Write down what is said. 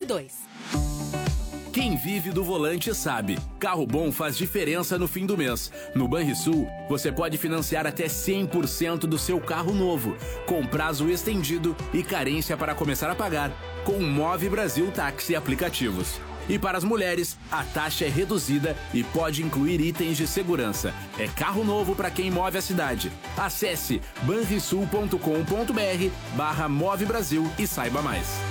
22. Quem vive do volante sabe, carro bom faz diferença no fim do mês. No Banrisul, você pode financiar até 100% do seu carro novo, com prazo estendido e carência para começar a pagar, com o Move Brasil Táxi Aplicativos. E para as mulheres, a taxa é reduzida e pode incluir itens de segurança. É carro novo para quem move a cidade. Acesse banrisul.com.br/Move Brasil e saiba mais.